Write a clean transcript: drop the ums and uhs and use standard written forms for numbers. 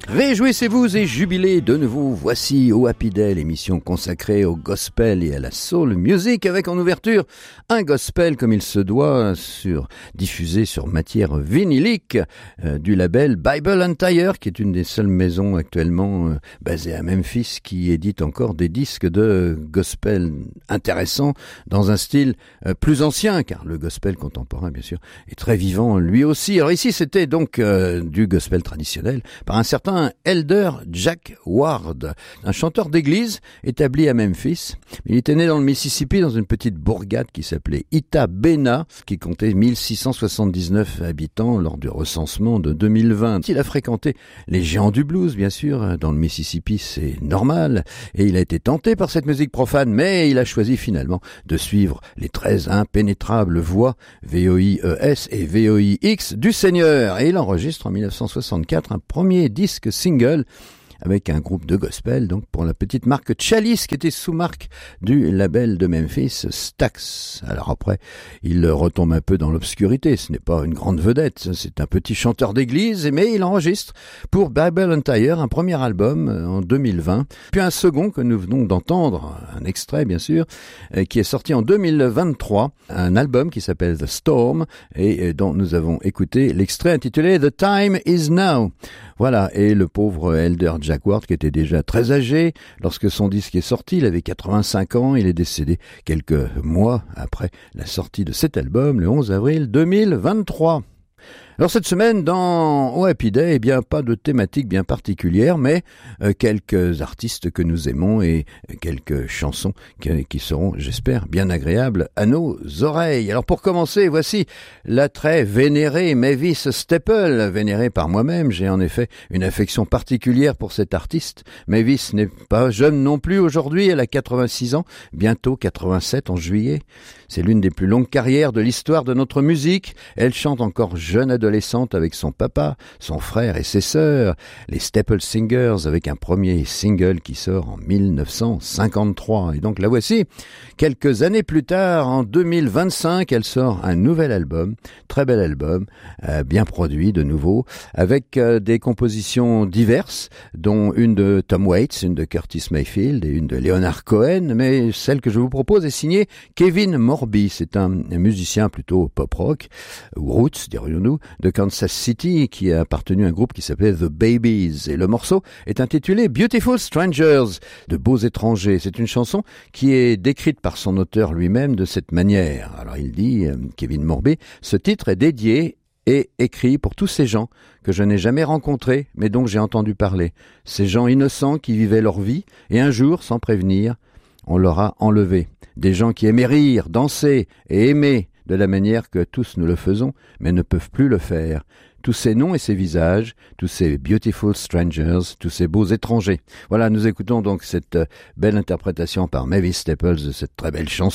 Réjouissez-vous et jubilez de nouveau. Voici au Happy Day, l'émission consacrée au gospel et à la soul music, avec en ouverture un gospel comme il se doit, diffusé sur matière vinylique du label Bible and Tire, qui est une des seules maisons actuellement basées à Memphis qui édite encore des disques de gospel intéressants dans un style plus ancien, car le gospel contemporain, bien sûr, est très vivant lui aussi. Alors ici, c'était donc du gospel traditionnel par un certain Elder Jack Ward, un chanteur d'église établi à Memphis. Il était né dans le Mississippi, dans une petite bourgade qui s'appelait Itta Bena, qui comptait 1679 habitants lors du recensement de 2020. Il a fréquenté les géants du blues, bien sûr, dans le Mississippi, c'est normal, et il a été tenté par cette musique profane, mais il a choisi finalement de suivre les très impénétrables voix VOIES et VOIX du Seigneur, et il enregistre en 1964 un premier disque single avec un groupe de gospel, donc pour la petite marque Chalice, qui était sous-marque du label de Memphis, Stax. Alors après, il retombe un peu dans l'obscurité, ce n'est pas une grande vedette, c'est un petit chanteur d'église, mais il enregistre pour Bible and Tire un premier album en 2020, puis un second que nous venons d'entendre, un extrait bien sûr, qui est sorti en 2023, un album qui s'appelle The Storm, et dont nous avons écouté l'extrait intitulé The Time Is Now. Voilà, et le pauvre Elder Jack Ward, qui était déjà très âgé lorsque son disque est sorti, il avait 85 ans, il est décédé quelques mois après la sortie de cet album, le 11 avril 2023. Alors cette semaine, dans Happy Day, eh bien pas de thématique bien particulière, mais quelques artistes que nous aimons et quelques chansons qui seront, j'espère, bien agréables à nos oreilles. Alors pour commencer, voici la très vénérée Mavis Staples, vénérée par moi-même. J'ai en effet une affection particulière pour cet artiste. Mavis n'est pas jeune non plus aujourd'hui, elle a 86 ans, bientôt 87 en juillet. C'est l'une des plus longues carrières de l'histoire de notre musique. Elle chante encore jeune adolescente avec son papa, son frère et ses sœurs, les Staple Singers, avec un premier single qui sort en 1953. Et donc la voici. Quelques années plus tard, en 2025, elle sort un nouvel album, très bel album, bien produit de nouveau, avec des compositions diverses, dont une de Tom Waits, une de Curtis Mayfield et une de Leonard Cohen, mais celle que je vous propose est signée Kevin Morby. C'est un musicien plutôt pop-rock, ou roots, dirions-nous, de Kansas City, qui a appartenu à un groupe qui s'appelait The Babies. Et le morceau est intitulé Beautiful Strangers, de beaux étrangers. C'est une chanson qui est décrite par son auteur lui-même de cette manière. Alors il dit, Kevin Morby, ce titre est dédié et écrit pour tous ces gens que je n'ai jamais rencontrés, mais dont j'ai entendu parler. Ces gens innocents qui vivaient leur vie, et un jour, sans prévenir, on leur a enlevé. Des gens qui aimaient rire, danser et aimer de la manière que tous nous le faisons, mais ne peuvent plus le faire. Tous ces noms et ces visages, tous ces beautiful strangers, tous ces beaux étrangers. Voilà, nous écoutons donc cette belle interprétation par Mavis Staples de cette très belle chanson.